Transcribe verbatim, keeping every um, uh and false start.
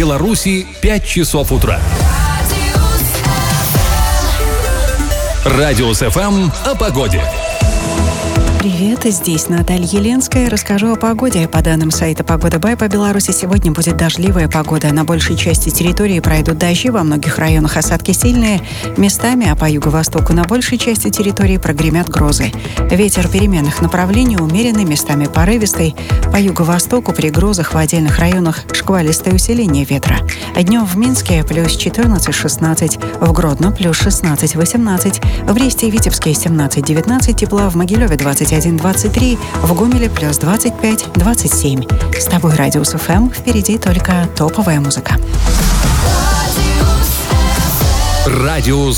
Беларуси пять часов утра. Радиус эф эм о погоде. Привет, здесь Наталья Еленская. Расскажу о погоде. По данным сайта «Погода Бай» по Беларуси сегодня будет дождливая погода. На большей части территории пройдут дожди, во многих районах осадки сильные. Местами, а по юго-востоку на большей части территории прогремят грозы. Ветер переменных направлений умеренный, местами порывистый. По юго-востоку при грозах в отдельных районах шквалистое усиление ветра. Днем в Минске плюс четырнадцать-шестнадцать, в Гродно плюс шестнадцать-восемнадцать, в Бресте и Витебске семнадцать-девятнадцать тепла, в Могилеве двадцать один двадцать три, в Гомеле плюс двадцать пять двадцать семь. С тобой Радиус эф эм, впереди только топовая музыка. Радиус